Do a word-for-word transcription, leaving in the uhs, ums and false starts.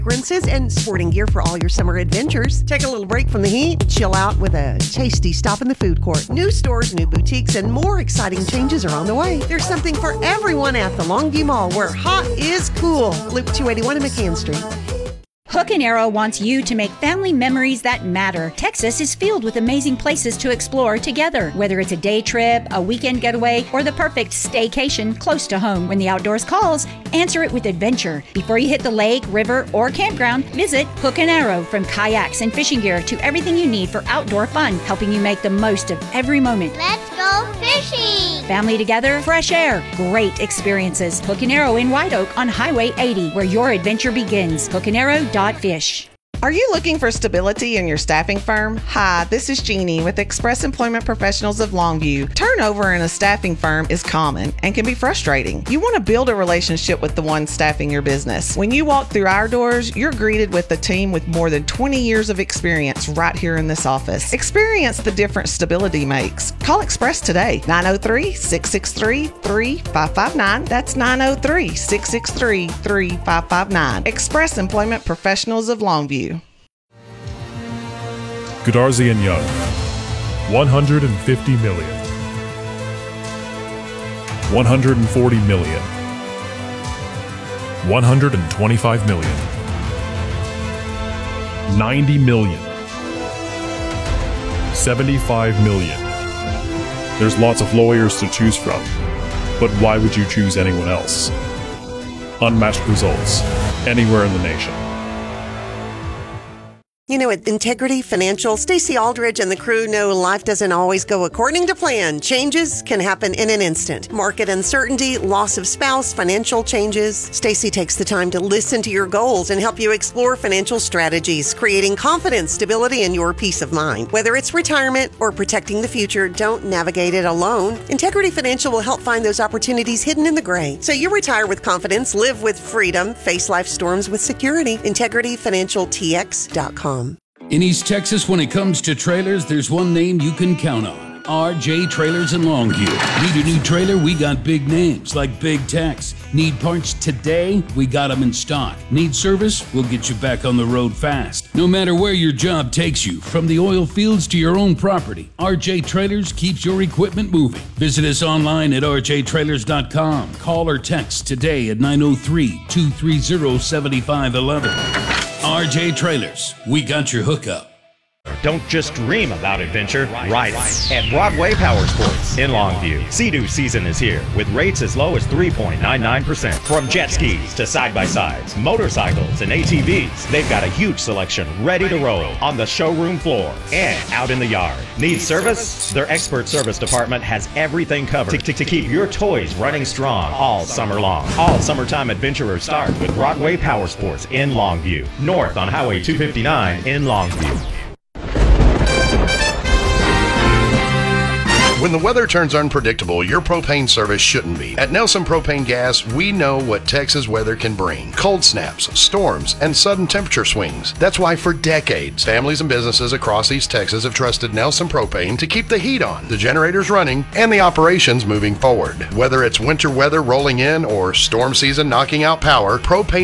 fragrances, and sporting gear for all your summer adventures. Take a little break from the heat, chill out with a tasty stop in the food court. New stores, new boutiques, and more exciting changes are on the way. There's something for everyone at the Longview Mall, where hot is cool. Loop two eighty-one and McCann Street. Hook and Arrow wants you to make family memories that matter. Texas is filled with amazing places to explore together, whether it's a day trip, a weekend getaway, or the perfect staycation close to home. When the outdoors calls, answer it with adventure. Before you hit the lake, river, or campground, visit Hook and Arrow. From kayaks and fishing gear to everything you need for outdoor fun, helping you make the most of every moment. Let's go fishing! Family together, fresh air, great experiences. Hook and Arrow in White Oak on Highway eighty, where your adventure begins. hook and arrow dot fish. Are you looking for stability in your staffing firm? Hi, this is Jeannie with Express Employment Professionals of Longview. Turnover in a staffing firm is common and can be frustrating. You want to build a relationship with the one staffing your business. When you walk through our doors, you're greeted with a team with more than twenty years of experience right here in this office. Experience the difference stability makes. Call Express today, nine oh three, six six three, three five five nine. That's nine oh three, six six three, three five five nine. Express Employment Professionals of Longview. Goodarzi and Young, one hundred fifty million, one hundred forty million, one hundred twenty-five million, ninety million, seventy-five million. There's lots of lawyers to choose from, but why would you choose anyone else? Unmatched results, anywhere in the nation. You know, at Integrity Financial, Stacey Aldridge and the crew know life doesn't always go according to plan. Changes can happen in an instant. Market uncertainty, loss of spouse, financial changes. Stacey takes the time to listen to your goals and help you explore financial strategies, creating confidence, stability, and your peace of mind. Whether it's retirement or protecting the future, don't navigate it alone. Integrity Financial will help find those opportunities hidden in the gray, so you retire with confidence, live with freedom, face life storms with security. integrity financial t x dot com. In East Texas, when it comes to trailers, there's one name you can count on. R J Trailers in Longview. Need a new trailer? We got big names like Big Tex. Need parts today? We got them in stock. Need service? We'll get you back on the road fast. No matter where your job takes you, from the oil fields to your own property, R J Trailers keeps your equipment moving. Visit us online at r j trailers dot com. Call or text today at nine oh three, two three oh, seven five one one. R J Trailers, we got your hookup. Don't just dream about adventure, ride it at Broadway Power Sports in Longview. Sea-Doo season is here with rates as low as three point nine nine percent. From jet skis to side-by-sides, motorcycles, and A T Vs, they've got a huge selection ready to roll on the showroom floor and out in the yard. Need service? Their expert service department has everything covered to, to, to keep your toys running strong all summer long. All summertime adventurers start with Broadway Power Sports in Longview, north on Highway two fifty-nine in Longview. When the weather turns unpredictable, your propane service shouldn't be. At Nelson Propane Gas, we know what Texas weather can bring. Cold snaps, storms, and sudden temperature swings. That's why for decades, families and businesses across East Texas have trusted Nelson Propane to keep the heat on, the generators running, and the operations moving forward. Whether it's winter weather rolling in or storm season knocking out power, propane